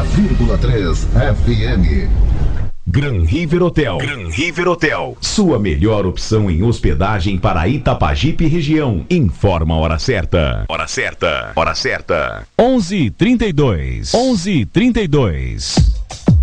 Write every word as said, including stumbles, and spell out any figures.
vírgula três F M. Gran River Hotel. Gran River Hotel. Sua melhor opção em hospedagem para Itapajipe região. Informa a hora certa. Hora certa. Hora certa. onze e trinta e dois. onze e trinta e dois.